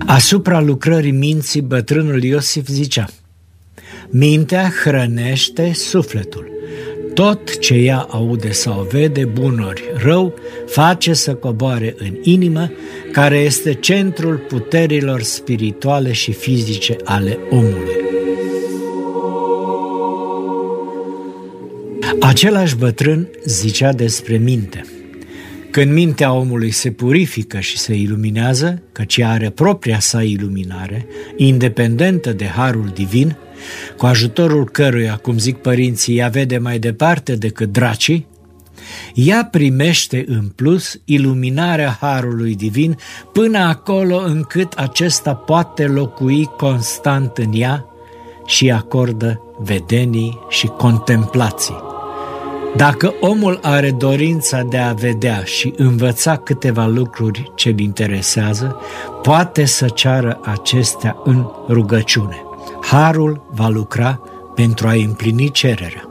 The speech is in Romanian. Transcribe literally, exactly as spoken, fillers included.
Asupra lucrării minții, bătrânul Iosif zicea: mintea hrănește sufletul. Tot ce ea aude sau vede, bun ori rău, face să coboare în inimă, care este centrul puterilor spirituale și fizice ale omului. Același bătrân zicea despre minte: când mintea omului se purifică și se iluminează, căci ea are propria sa iluminare, independentă de harul divin, cu ajutorul căruia, cum zic părinții, ea vede mai departe decât dracii, ea primește în plus iluminarea harului divin până acolo încât acesta poate locui constant în ea și acordă vedenii și contemplații. Dacă omul are dorința de a vedea și învăța câteva lucruri ce îl interesează, poate să ceară acestea în rugăciune. Harul va lucra pentru a împlini cererea.